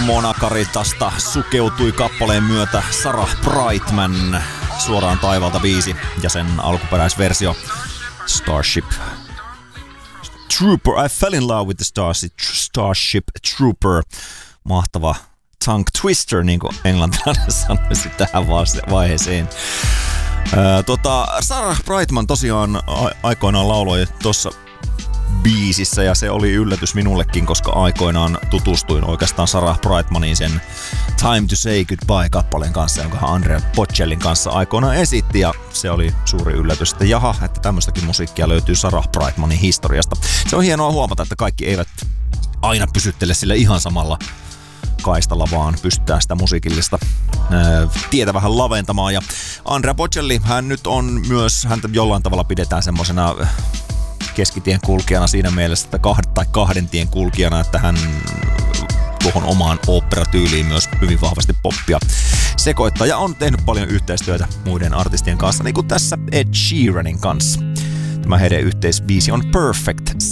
Monakaritasta sukeutui kappaleen myötä Sarah Brightman, Suoraan taivaalta biisi ja sen alkuperäisversio Starship Trooper. I fell in love with the Starship Trooper. Mahtava tongue twister, niin kuin englantilainen sanoisi tähän vaiheeseen. Sarah Brightman tosiaan aikoinaan lauloi tuossa biisissä ja se oli yllätys minullekin, koska aikoinaan tutustuin oikeastaan Sarah Brightmanin sen Time to Say Goodbye-kappaleen kanssa, jonka Andrea Bocellin kanssa aikoinaan esitti, ja se oli suuri yllätys, että jaha, että tämmöistäkin musiikkia löytyy Sarah Brightmanin historiasta. Se on hienoa huomata, että kaikki eivät aina pysyttele sille ihan samalla kaistalla, vaan pystytään sitä musiikillista tietä vähän laventamaan. Ja Andrea Bocelli, hän nyt on myös, häntä jollain tavalla pidetään semmosena keskitien kulkijana siinä mielessä, että kahden tien kulkijana, että hän tuohon omaan oopperatyyliin myös hyvin vahvasti poppia sekoittaa ja on tehnyt paljon yhteistyötä muiden artistien kanssa, niin kuin tässä Ed Sheeranin kanssa. Tämä heidän yhteisbiisi on Perfect